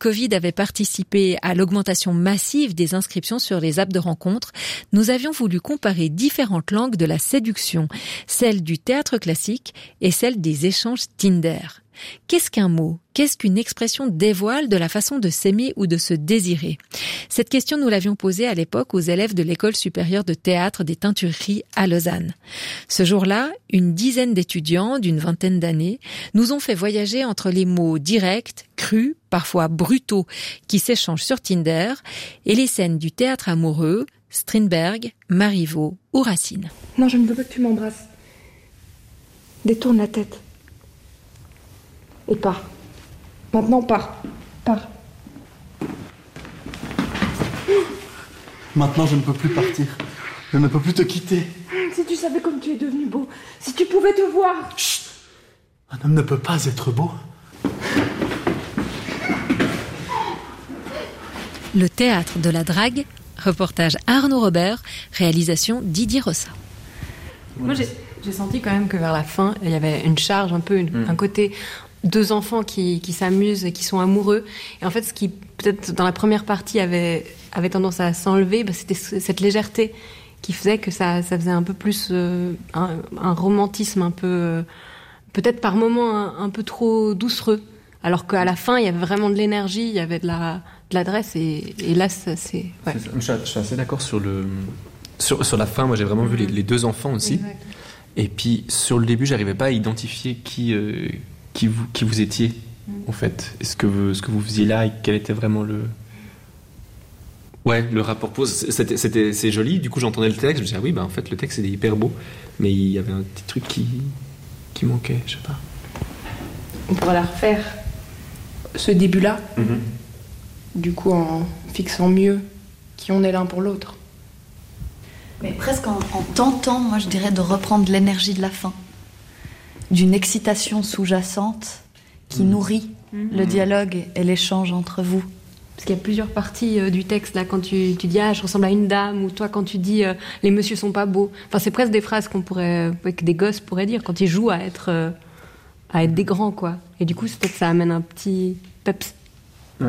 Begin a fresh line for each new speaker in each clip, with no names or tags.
Covid avait participé à l'augmentation massive des inscriptions sur les apps de rencontres, nous avions voulu comparer différentes langues de la séduction, celle du théâtre classique et celle des échanges Tinder. Qu'est-ce qu'un mot ? Qu'est-ce qu'une expression dévoile de la façon de s'aimer ou de se désirer ? Cette question, nous l'avions posée à l'époque aux élèves de l'École supérieure de théâtre des Teintureries à Lausanne. Ce jour-là, une dizaine d'étudiants d'une vingtaine d'années nous ont fait voyager entre les mots directs, crus, parfois brutaux, qui s'échangent sur Tinder, et les scènes du théâtre amoureux, Strindberg, Marivaux ou Racine.
Non, je ne veux pas que tu m'embrasses. Détourne la tête. Et pars. Maintenant, pars. Pars.
Maintenant, je ne peux plus partir. Je ne peux plus te quitter.
Si tu savais comme tu es devenu beau. Si tu pouvais te voir.
Chut ! Un homme ne peut pas être beau.
Le théâtre de la drague, reportage Arnaud Robert, réalisation Didier Rossa.
Moi, j'ai senti quand même que vers la fin, il y avait une charge, un peu un côté... Deux enfants qui s'amusent et qui sont amoureux. Et en fait, ce qui, peut-être, dans la première partie, avait tendance à s'enlever, c'était cette légèreté qui faisait que ça faisait un peu plus un romantisme un peu... peut-être par moments un peu trop doucereux. Alors qu'à la fin, il y avait vraiment de l'énergie, il y avait de l'adresse. Et là, ça, c'est... Ouais.
Je suis assez d'accord sur la fin. Moi, j'ai vraiment vu les deux enfants aussi. Exact. Et puis, sur le début, j'arrivais pas à identifier qui vous étiez, en fait. Ce que vous faisiez là et quel était vraiment le rapport pose. C'est joli, du coup j'entendais le texte, je me disais, ah oui, en fait le texte est hyper beau, mais il y avait un petit truc qui manquait, je sais pas.
On pourrait la refaire, ce début-là, du coup en fixant mieux qui on est l'un pour l'autre.
Mais presque en tentant, moi je dirais, de reprendre l'énergie de la fin. D'une excitation sous-jacente qui nourrit le dialogue et l'échange entre vous.
Parce qu'il y a plusieurs parties du texte, là, quand tu dis « Ah, je ressemble à une dame », ou toi, quand tu dis « Les messieurs sont pas beaux ». Enfin, c'est presque des phrases que des gosses pourraient dire quand ils jouent à être des grands, quoi. Et du coup, c'est peut-être que ça amène un petit peps.
Ouais.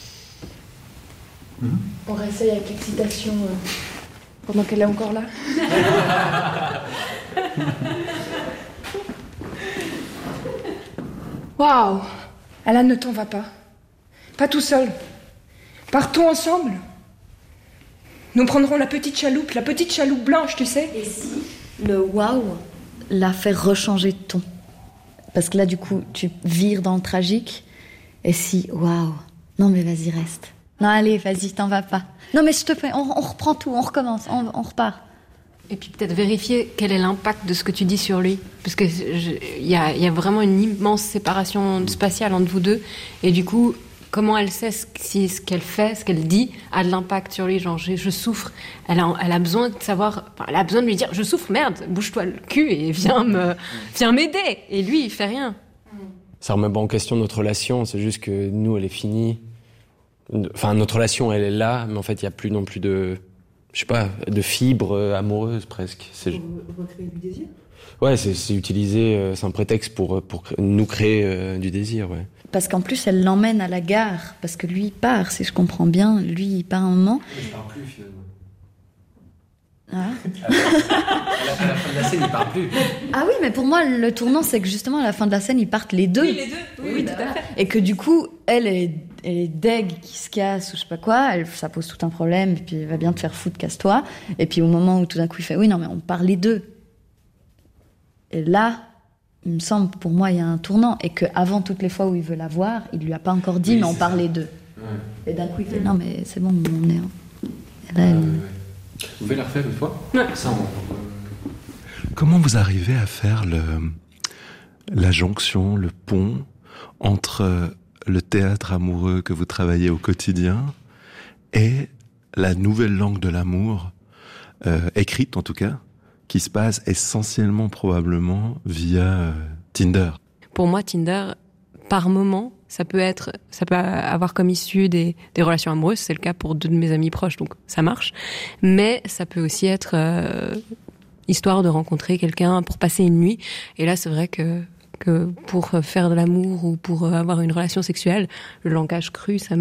On réessaye avec l'excitation pendant qu'elle est encore là. Waouh! Alan, ne t'en va pas. Pas tout seul. Partons ensemble. Nous prendrons la petite chaloupe blanche, tu sais.
Et si le waouh la fait rechanger de ton? Parce que là, du coup, tu vires dans le tragique. Et si, waouh, non mais vas-y, reste. Non, allez, vas-y, t'en vas pas. Non mais s'il te plaît, on reprend tout, on recommence, on repart.
Et puis peut-être vérifier quel est l'impact de ce que tu dis sur lui. Parce que il y a vraiment une immense séparation spatiale entre vous deux. Et du coup, comment elle sait si ce qu'elle fait, ce qu'elle dit, a de l'impact sur lui. Genre, je souffre. Elle a besoin de savoir... Elle a besoin de lui dire, je souffre, merde, bouge-toi le cul et viens m'aider. Et lui, il fait rien.
Ça remet pas en question notre relation. C'est juste que nous, elle est finie. Enfin, notre relation, elle est là. Mais en fait, il n'y a plus non plus de... Je sais pas, de fibres amoureuses presque.
Pour recréer du désir ?
Ouais, c'est utilisé, c'est un prétexte pour nous créer du désir, ouais.
Parce qu'en plus, elle l'emmène à la gare, parce que lui, il part, si je comprends bien. Lui, il part un moment.
Il part plus, finalement.
Ah.
À la fin de la scène, il part plus.
Ah oui, mais pour moi, le tournant, c'est que justement, à la fin de la scène, ils partent les deux.
Oui, les deux. Oui, tout à fait.
Et que du coup, elle est deg qui se casse ou je sais pas quoi, ça pose tout un problème, et puis elle va bien te faire foutre, casse-toi. Et puis au moment où tout d'un coup, il fait, oui, non, mais on part les deux. Et là, il me semble, pour moi, il y a un tournant. Et qu'avant toutes les fois où il veut la voir, il lui a pas encore dit, mais on part les deux. Ouais. Et d'un coup, il fait, non, mais c'est bon, on est... Et là,
Vous pouvez la refaire une fois ?
Ouais.
Ça,
Comment vous arrivez à faire la jonction, le pont entre le théâtre amoureux que vous travaillez au quotidien et la nouvelle langue de l'amour, écrite en tout cas, qui se passe essentiellement probablement via Tinder?
Pour moi, Tinder, par moment, ça peut avoir comme issue des relations amoureuses. C'est le cas pour 2 de mes amis proches, donc ça marche. Mais ça peut aussi être histoire de rencontrer quelqu'un pour passer une nuit. Et là, c'est vrai que pour faire de l'amour ou pour avoir une relation sexuelle, le langage cru, ça